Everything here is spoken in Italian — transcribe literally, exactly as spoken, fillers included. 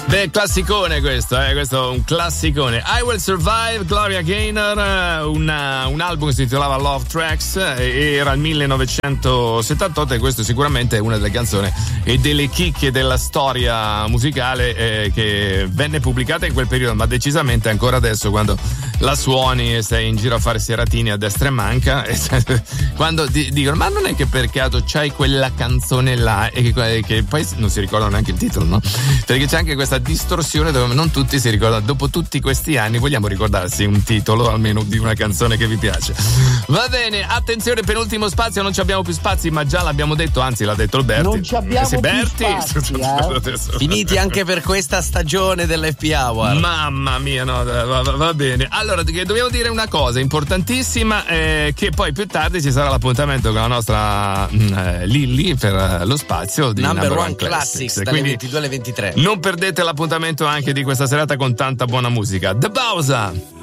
Beh, classicone questo, eh, questo è un classicone. I Will Survive, Gloria Gaynor, una, un album che si intitolava Love Tracks, era il millenovecentosettantotto e questo sicuramente è una delle canzoni e delle chicche della storia musicale eh, che venne pubblicata in quel periodo, ma decisamente ancora adesso quando la suoni e stai in giro a fare seratini a destra e manca, e quando ti dicono ma non è che per caso c'hai quella canzone là e che, che poi non si ricordano neanche il titolo, no? Perché c'è anche questa distorsione dove non tutti si ricordano. Dopo tutti questi anni vogliamo ricordarsi un titolo almeno di una canzone che vi piace. Va bene, attenzione, penultimo spazio, non ci abbiamo più spazi, ma già l'abbiamo detto, anzi l'ha detto il Berti. Non ci abbiamo sì, più Berti. spazi, eh? Finiti anche per questa stagione dell'F P Hour. Mamma mia, no, va, va bene. Allora, dobbiamo dire una cosa importantissima, eh, che poi più tardi ci sarà l'appuntamento con la nostra eh, Lilli per lo spazio di Number, Number One, One Classics, Classics. dalle Quindi ventidue alle ventitré. non perdete l'appuntamento anche di questa serata con tanta buona musica. The Bausa.